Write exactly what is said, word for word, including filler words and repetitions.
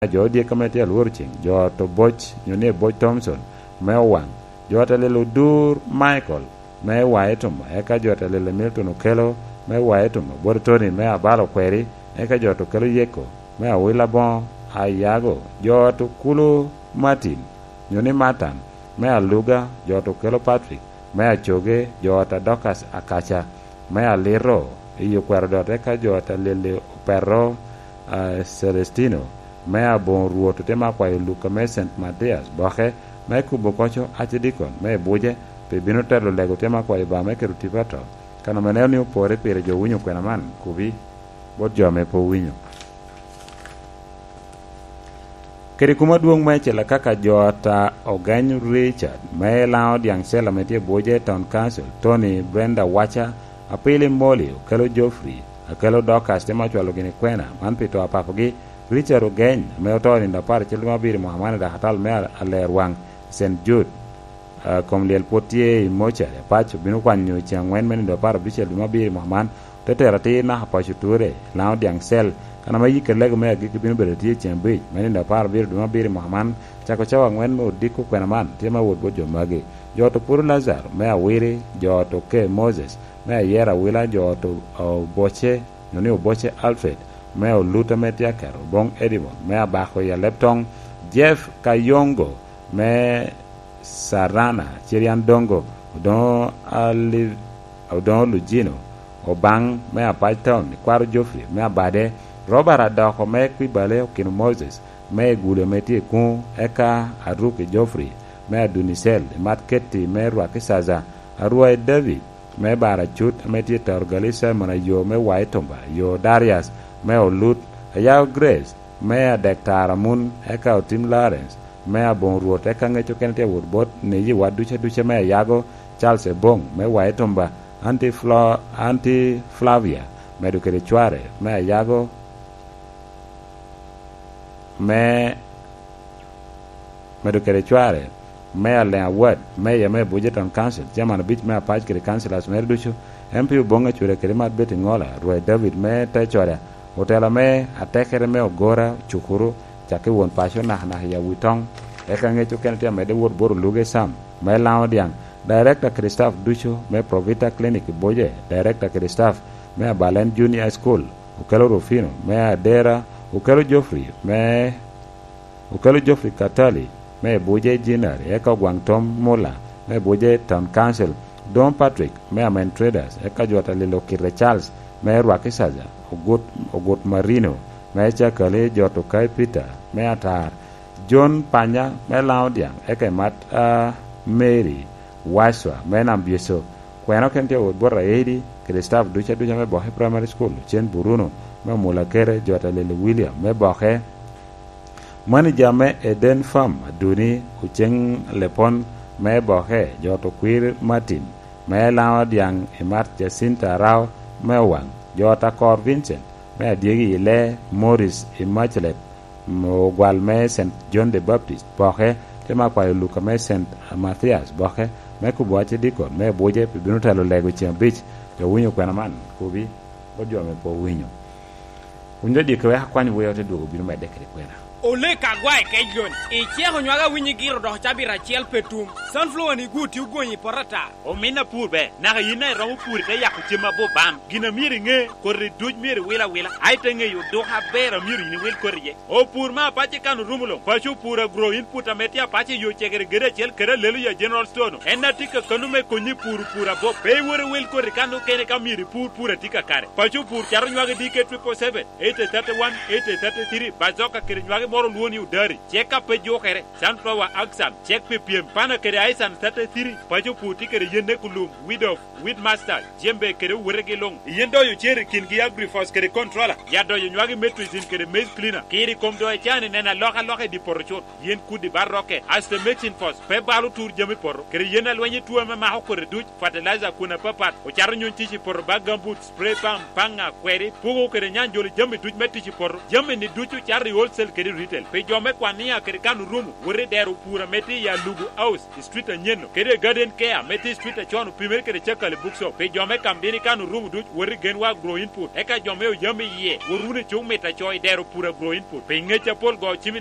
jo die kamete alworching jo to boch nyone boch Thompson me owang jo talelo dur Michael me waetum eka jo talelo Milton Okelo me waetum Bortoni me abalo kweri eka jo to kelo yeko me awila bon ayago jo to kulo Martin nyone Matan me aluga jo to kelo Patrick me achoge jo ta Dokas Akacha me aliro iyo kwero eka jo talelo Perro uh, Celestino me abon ruoto tema kwa Luka me Saint Matthias boche me kubo kocho achidikon me buje pe bino telo lego tema kwa iba me kerutipato kana meneo ni upore pere jo winyo kwena man kubi bot jo me po winyo keri kuma duong meche la kaka jota Ogany Richard me lao diang sela metie buje Town Council Tony Brenda Wacha apili Molly Okelo Joffrey Okelo Dokas tema chwalo gini kwena man pito apapogi Richard Ogany me otori ndapar chilma biri Muhammad da hatal me aler wang Saint Jude uh, kom liel potie mocha ya pacho binu kwanyo changwen men ndapar bichel ma biri Muhammad tetera ti na pacho ture lao diang sel kana ma yike lego me gi binu bereti chambe men ndapar biri ma biri Muhammad chako chawa ngwen mo diko kwena man tema wod bojo mage joto pur Lazar me awire joto ke Moses me yera wila joto uh, boche noni boche Alfred me oluta metia kero bong Edimon me abako ya Leptong Jeff Kayongo me Sarana Chirian Dongo don ali don Lugino Obang me Apaiton Kwaro Joffrey me abade Robert Adako me Kwibale Okino Moses me Gule metie kun eka Aruke Joffrey me Adunisel Matketi me Rwakisaza Aruai David me Barachut metie Torgalisa mona yo me Waitomba yo Darius me olut ayaw Grace me a Dektara Mun eka o Tim Lawrence me a bon ruot eka ngecho kenete wood bot ne yi waduche duche me yago Charles Ebong me waetomba anti Flo anti Flavia me dukere chware me yago me me dukere chware me a Lea Word me ya me Budgeton Council German Beach me a page kere councilors me ducho M P bonga chure kere mat beti ngola Roy David me te chware Hotela me atekere me ogora chukuru chake won passion nah nah ya witong eka ngecho kenete me de wor boru luge sam me lao diang director Christoph Ducho me Provita Clinic boje director Christoph me Balen Junior School Ukelo Rufino me Adera Ukelo Joffrey me Ukelo Joffrey Katali me boje Jinar eka Gwangtom Mola me boje Town Council Don Patrick me Amen Traders eka jota lilo Kire Charles me Rwakisaza Ogot Ogot Marino me Chakale joto Kai Peter me Atar John Panya me Laudiang eke mat uh, Mary Waswa me Nambieso kweno kente od borra edi Christoph ducha ducha me bohe primary school chen Bruno me Mulakere jota lele William me bohe mani jame Eden Farm Duni ucheng Lepon me bohe joto Queer Martin me Laudiang emat Jacinta Rao me wang jota Cor Vincent me adiegi ile Morris Immaculate mo gwal me Saint John the Baptist bohe tema kwa Luka me Saint Matthias bohe me kuboache dikon me boje binu talo lego chiang beach jo winyo kwena man kubi bojo me po winyo unjo dikwe hakwani weyo te dugo binu me dekre kwena ole kagwae kejon e chego nywaga winyi giro do chabira chiel petum sunflower ni guti ugonyi porata o mina purbe na yina ro pur te yakku chima bo bam gina miri nge korri duj miri wila wila ay te nge yu do ha bera miri ni wil korriye o pur ma pache kanu rumulo pachu pura grow input ametia pache yo chegere gere chel kere lelu ya general store enna tika kanu me konyi pur pura bo pe wore wil korri kanu kene ka miri pur pura tika kare pachu pur charo nywaga dike triple seven eight thirty one eight thirty three bazoka kere nywaga moro luoni udari check up jo kere sunflower axam check ppm pana kere aisan thirty-three pajo puti kere yende kulum weed of weed master jembe kere werege long yendo yo chere kin gi agrifos kere controller yado yo nywagi metrizin kere maize cleaner kiri komdo e chane nena loka loka di porchot yen kudi barroke aste mechin fos pe balu tour jemi porro kere yena lwenye tuwa me maho kore duch fertilizer kuna papat o charo nyon tichi porro bagambut spray pam panga kweri pugo kere nyanjoli jemi duch metichi porro jemi ni duchu chari wholesale kere retail pe jome kwania kere kanu rumu wore deru pura meti ya lugu house street anyeno kere garden care meti street chonu primer kere chakale bookshop pe jome kambini kanu rumu duch wore genwa grow input eka jome o yame ye worune chung meta choy deru pura grow input pe ngecha pol go chimi